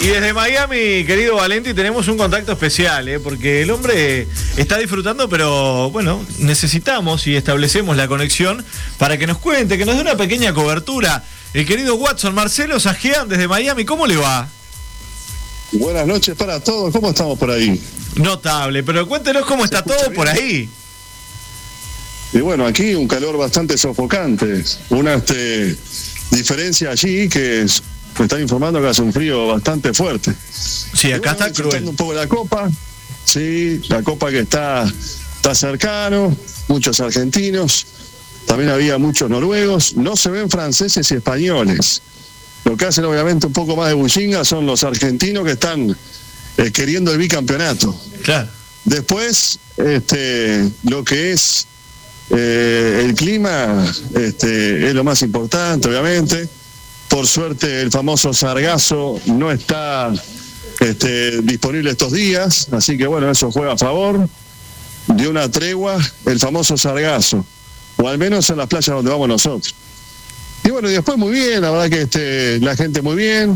Y desde Miami, querido Valenti, tenemos un contacto especial, porque el hombre está disfrutando, pero bueno, necesitamos y establecemos la conexión para que nos cuente, que nos dé una pequeña cobertura. El querido Watson, Marcelo Sajean desde Miami, ¿cómo le va? Buenas noches para todos, ¿cómo estamos por ahí? Notable, pero cuéntenos cómo está todo bien por ahí. Y bueno, aquí un calor bastante sofocante, una diferencia allí que me están informando que hace un frío bastante fuerte. Sí, acá bueno, está cruel. Un poco la copa, sí, la copa que está cercano, muchos argentinos, también había muchos noruegos, no se ven franceses y españoles. Lo que hacen obviamente un poco más de bullinga son los argentinos que están queriendo el bicampeonato. Claro. Después, lo que es el clima es lo más importante, obviamente. Por suerte el famoso sargazo no está disponible estos días, así que bueno, eso juega a favor. Dio una tregua el famoso sargazo, o al menos en las playas donde vamos nosotros. Y bueno, y después muy bien, la verdad que la gente muy bien,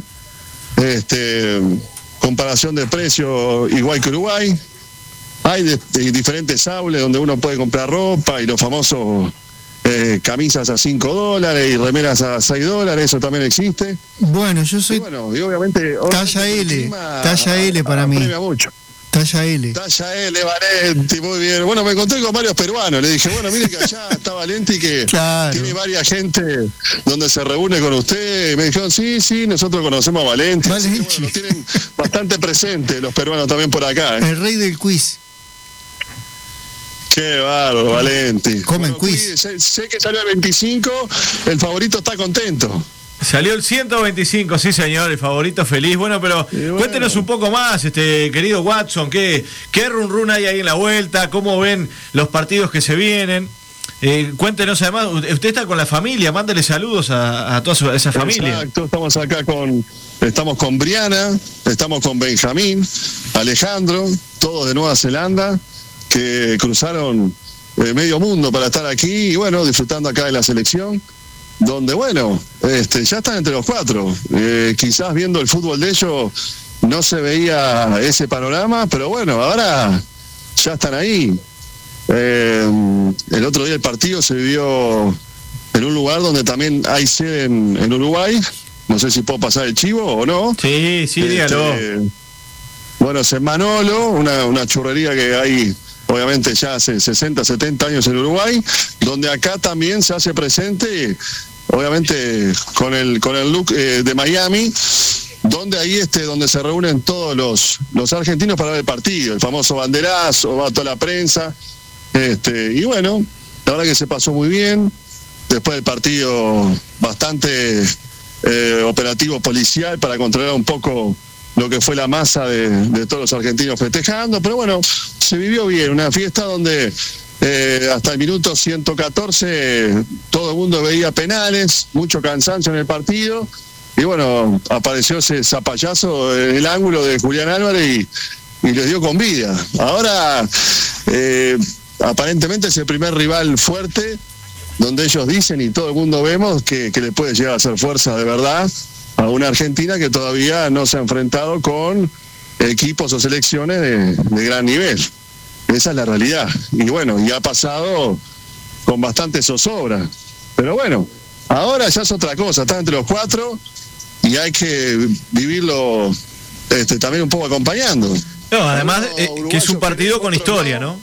comparación de precio igual que Uruguay. Hay diferentes outlets donde uno puede comprar ropa y los famosos camisas a $5 y remeras a $6, eso también existe. Bueno, yo soy y obviamente talla L, talla L para mí. Mucho. Talla L. Talla L, Valenti, muy bien. Bueno, me encontré con varios peruanos, le dije, bueno, mire que allá está Valenti que claro, tiene varias gente donde se reúne con usted. Y me dijeron, sí, nosotros conocemos a Valenti. Así que, bueno, lo tienen bastante presente los peruanos también por acá. El rey del quiz. Qué bárbaro, Valenti. Comen quiz. Sé que salió el 25, el favorito está contento. Salió el 125, sí señor, el favorito feliz. Bueno, pero cuéntenos un poco más, querido Watson, ¿qué run hay ahí en la vuelta? ¿Cómo ven los partidos que se vienen? Cuéntenos además, usted está con la familia, mándele saludos a toda esa familia. Exacto, estamos con Briana, estamos con Benjamín, Alejandro, todos de Nueva Zelanda, que cruzaron medio mundo para estar aquí y bueno, disfrutando acá de la selección, donde bueno, ya están entre los cuatro. Quizás viendo el fútbol de ellos no se veía ese panorama, pero bueno, ahora ya están ahí. El otro día el partido se vivió en un lugar donde también hay sede en Uruguay. No sé si puedo pasar el chivo o no. Sí, dígalo. Bueno, es en Manolo, una churrería que hay obviamente ya hace 60, 70 años en Uruguay, donde acá también se hace presente, obviamente con el look de Miami, donde ahí donde se reúnen todos los argentinos para ver el partido, el famoso banderazo, va toda la prensa, y bueno, la verdad que se pasó muy bien, después del partido bastante operativo policial para controlar un poco lo que fue la masa de todos los argentinos festejando, pero bueno, se vivió bien, una fiesta donde hasta el minuto 114 todo el mundo veía penales, mucho cansancio en el partido, y bueno, apareció ese zapallazo en el ángulo de Julián Álvarez y les dio con vida. Ahora, aparentemente es el primer rival fuerte, donde ellos dicen y todo el mundo vemos que le puede llegar a hacer fuerza de verdad a una Argentina que todavía no se ha enfrentado con equipos o selecciones de gran nivel. Esa es la realidad. Y bueno, y ha pasado con bastante zozobra. Pero bueno, ahora ya es otra cosa, está entre los cuatro y hay que vivirlo también un poco acompañando. No, además que es un partido con historia, ¿no?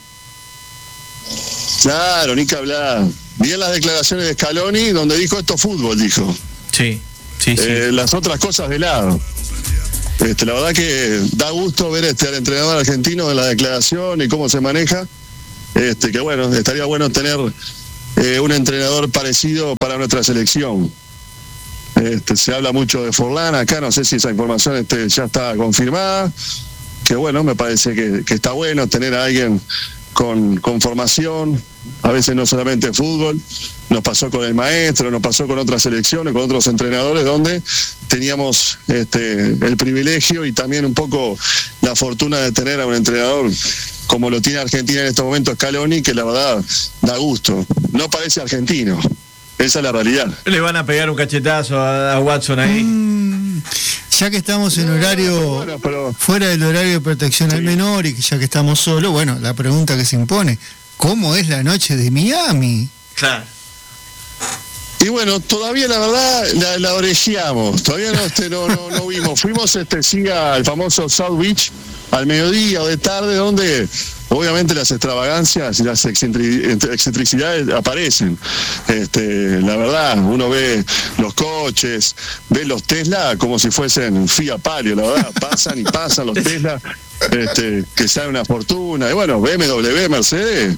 Claro, ni que hablar. Vi en las declaraciones de Scaloni donde dijo esto fútbol, dijo. Sí. Las otras cosas de lado. La verdad que da gusto ver al entrenador argentino en la declaración y cómo se maneja. Que bueno, estaría bueno tener un entrenador parecido para nuestra selección. Se habla mucho de Forlán acá, no sé si esa información ya está confirmada. Que bueno, me parece que está bueno tener a alguien con formación, a veces no solamente fútbol. Nos pasó con el maestro, nos pasó con otras selecciones, con otros entrenadores, donde teníamos el privilegio y también un poco la fortuna de tener a un entrenador como lo tiene Argentina en estos momentos, Scaloni, que la verdad da gusto. No parece argentino. Esa es la realidad. Le van a pegar un cachetazo a Watson ahí. Ya que estamos en horario, fuera del horario de protección al menor y que ya que estamos solos, bueno, la pregunta que se impone, ¿cómo es la noche de Miami? Claro. Y bueno, todavía la verdad la orejeamos, todavía no vimos. Fuimos sí al famoso South Beach al mediodía o de tarde, donde obviamente las extravagancias y las excentricidades aparecen. La verdad, uno ve los coches, ve los Tesla como si fuesen Fiat Palio, la verdad, pasan y pasan los Tesla, que salen una fortuna. Y bueno, BMW, Mercedes,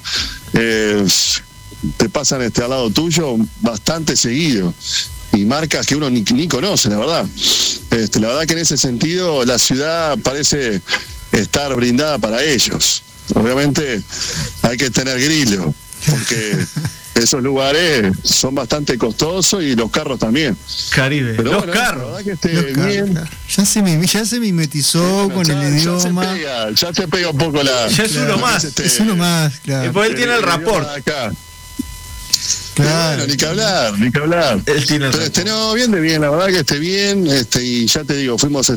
te pasan al lado tuyo bastante seguido, y marcas que uno ni conoce, la verdad. La verdad que en ese sentido la ciudad parece estar brindada para ellos. Obviamente hay que tener grillo, porque esos lugares son bastante costosos y los carros también. Caribe, pero los bueno, carros. La verdad que bien. Claro. Ya se mimetizó con el idioma. Ya se pega un poco la... Ya es uno más. Es uno más, claro. Y pues él tiene el rapport. Claro. Bueno, ni que hablar. Él tiene el pero rapport. no, bien de bien, la verdad que bien, y ya te digo, fuimos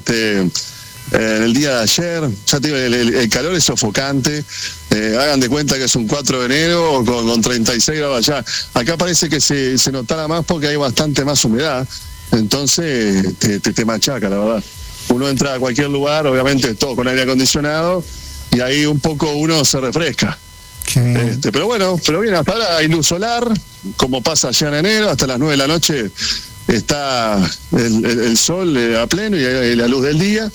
el día de ayer, ya te digo, el calor es sofocante. Hagan de cuenta que es un 4 de enero con 36 grados allá. Acá parece que se notara más porque hay bastante más humedad, entonces te machaca, la verdad. Uno entra a cualquier lugar, obviamente todo con aire acondicionado, y ahí un poco uno se refresca. Pero bien, hasta ahora hay luz solar, como pasa allá en enero, hasta las 9 de la noche está el sol a pleno y la luz del día.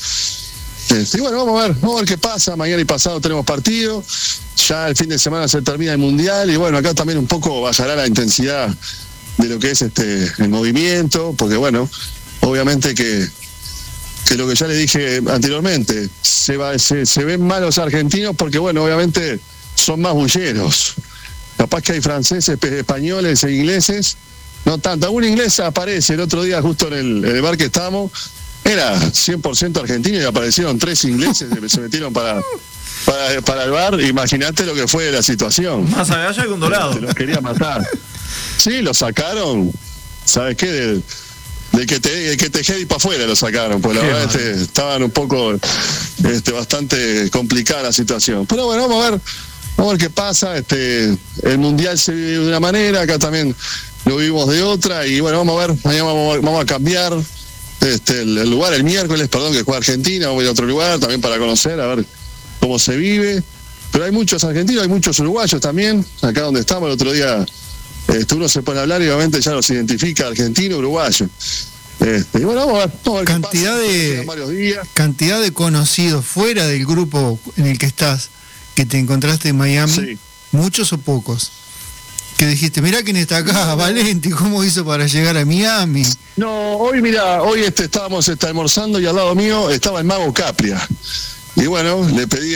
Y bueno, vamos a ver qué pasa. Mañana y pasado tenemos partido, ya el fin de semana se termina el Mundial, y bueno, acá también un poco bajará la intensidad de lo que es el movimiento, porque bueno, obviamente que lo que ya le dije anteriormente, se ven mal los argentinos porque bueno, obviamente son más bulleros. Capaz que hay franceses, españoles e ingleses, no tanto. Algún inglés aparece el otro día justo en el bar que estamos, era 100% argentino y aparecieron 3 ingleses que se metieron para el bar. Imagínate lo que fue la situación. Más allá que un dorado. Los quería matar. Sí, lo sacaron, ¿sabes qué? De que te jedi para afuera lo sacaron, pues la verdad estaban un poco bastante complicada la situación. Pero bueno, vamos a ver qué pasa. El Mundial se vive de una manera, acá también lo vivimos de otra, y bueno, vamos a ver, mañana vamos a cambiar el lugar, el miércoles, que juega Argentina, vamos a ir a otro lugar también para conocer, a ver cómo se vive. Pero hay muchos argentinos, hay muchos uruguayos también, acá donde estamos el otro día. Uno se pone a hablar y obviamente ya los identifica argentino, uruguayo. Y bueno, vamos a ver cantidad de conocidos fuera del grupo en el que estás, que te encontraste en Miami, sí. ¿Muchos o pocos? Que dijiste, mirá quién está acá, Valenti, ¿cómo hizo para llegar a Miami? No, hoy estábamos almorzando y al lado mío estaba el mago Capria. Y bueno, le pedí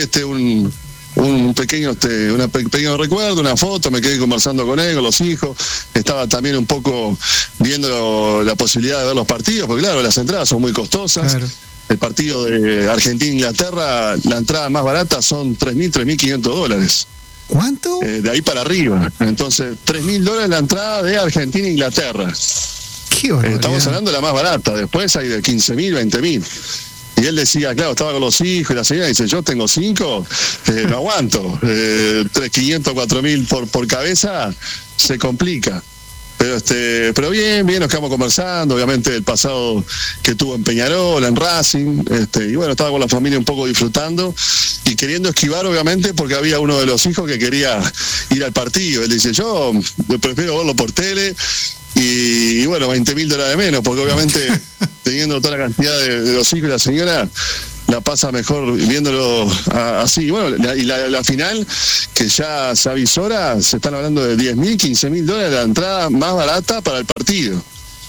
un pequeño recuerdo, una foto, me quedé conversando con él, con los hijos. Estaba también un poco viendo la posibilidad de ver los partidos, porque claro, las entradas son muy costosas. Claro. El partido de Argentina-Inglaterra, la entrada más barata son $3.500. ¿Cuánto? De ahí para arriba. Entonces, $3.000 la entrada de Argentina-Inglaterra. Qué barbaridad. Estamos hablando de la más barata. Después hay de 15.000, 20.000. Y él decía, claro, estaba con los hijos, y la señora dice, yo tengo 5, no aguanto. 3.500, 4.000 por cabeza, se complica. Pero bien, nos quedamos conversando, obviamente el pasado que tuvo en Peñarol, en Racing, y bueno, estaba con la familia un poco disfrutando y queriendo esquivar, obviamente, porque había uno de los hijos que quería ir al partido. Él dice, yo prefiero verlo por tele, y bueno, $20.000 menos, porque obviamente teniendo toda la cantidad de los hijos y la señora, la pasa mejor viéndolo así. Y bueno, la final, que ya se avisora, se están hablando de $10.000, $15.000 la entrada más barata para el partido.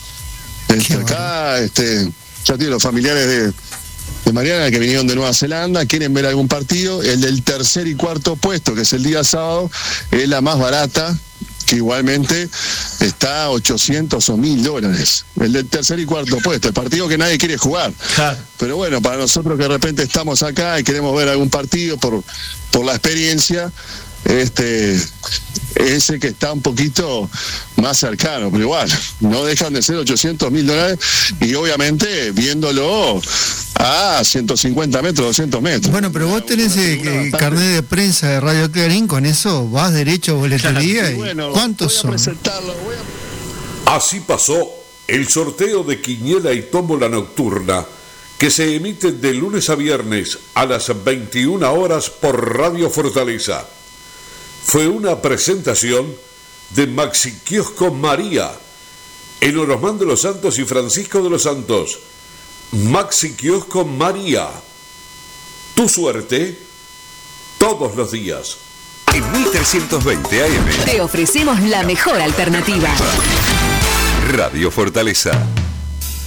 Acá, ya tiene los familiares de Mariana que vinieron de Nueva Zelanda, quieren ver algún partido. El del tercer y cuarto puesto, que es el día sábado, es la más barata, que igualmente está a $800 o $1.000. El del tercer y cuarto puesto, el partido que nadie quiere jugar. Pero bueno, para nosotros que de repente estamos acá y queremos ver algún partido por la experiencia, ese que está un poquito más cercano, pero igual, no dejan de ser $800.000 y obviamente viéndolo a 150 metros, 200 metros. Bueno, pero vos tenés carnet de prensa de Radio Clarín, con eso vas derecho a boletería. Bueno, ¿cuántos son? Así pasó el sorteo de Quiniela y Tómbola Nocturna, que se emite de lunes a viernes a las 21 horas por Radio Fortaleza. Fue una presentación de Maxi Kiosco María, en Orosmán de los Santos y Francisco de los Santos. Maxi Kiosco María. Tu suerte todos los días. En 1320 AM te ofrecemos la mejor alternativa. Radio Fortaleza.